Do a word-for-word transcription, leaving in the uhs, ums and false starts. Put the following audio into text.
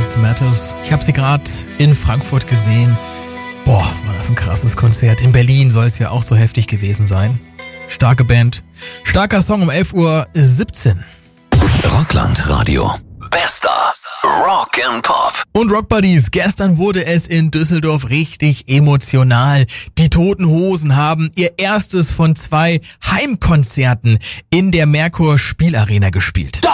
Else Matters. Ich habe sie gerade in Frankfurt gesehen. Boah, war das ein krasses Konzert. In Berlin soll es ja auch so heftig gewesen sein. Starke Band. Starker Song um elf Uhr siebzehn. Rockland Radio. Bester Rock and Pop. Und Rock Buddies, gestern wurde es in Düsseldorf richtig emotional. Die Toten Hosen haben ihr erstes von zwei Heimkonzerten in der Merkur Spielarena gespielt.